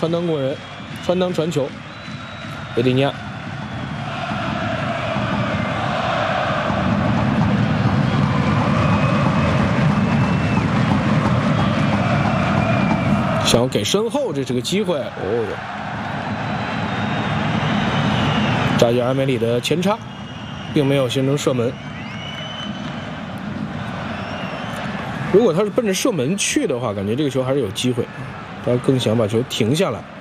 传当过人，传当传球，维蒂尼亚。 想要给身后，这是个机会哦。扎吉尔梅里的前插，并没有形成射门。如果他是奔着射门去的话，感觉这个球还是有机会。他更想把球停下来。